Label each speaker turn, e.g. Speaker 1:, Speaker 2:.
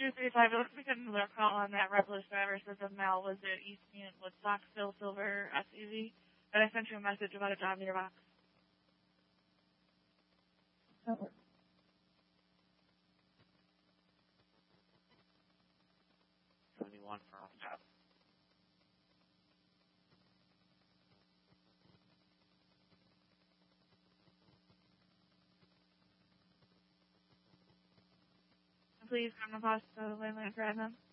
Speaker 1: 235. It looks like another call on that Reckless driver says a Mal was at East Union Woodstock, still silver SUV. But I sent you a message about a job nearby.
Speaker 2: That works.
Speaker 1: For off job. Please come to Boston, Landland Drive.